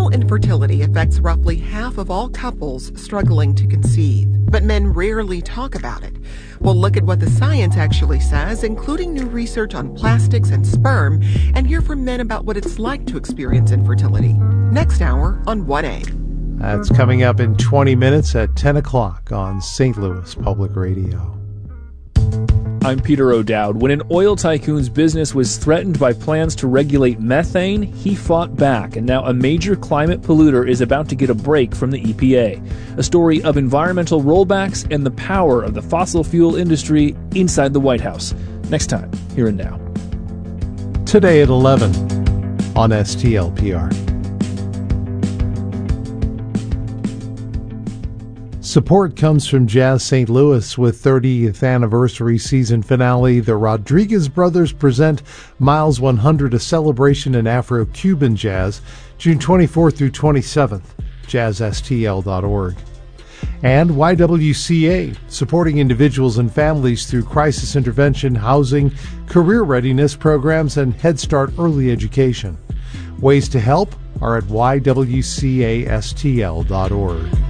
Maternal infertility affects roughly half of all couples struggling to conceive, but men rarely talk about it. We'll look at what the science actually says, including new research on plastics and sperm, and hear from men about what it's like to experience infertility. Next hour on 1A. That's coming up in 20 minutes at 10 o'clock on St. Louis Public Radio. I'm Peter O'Dowd. When an oil tycoon's business was threatened by plans to regulate methane, he fought back, and now a major climate polluter is about to get a break from the EPA. A story of environmental rollbacks and the power of the fossil fuel industry inside the White House. Next time, here and now. Today at 11 on STLPR. Support comes from Jazz St. Louis with 30th anniversary season finale. The Rodriguez Brothers present Miles 100, a celebration in Afro-Cuban jazz, June 24th through 27th, jazzstl.org. And YWCA, supporting individuals and families through crisis intervention, housing, career readiness programs, and Head Start early education. Ways to help are at ywcastl.org.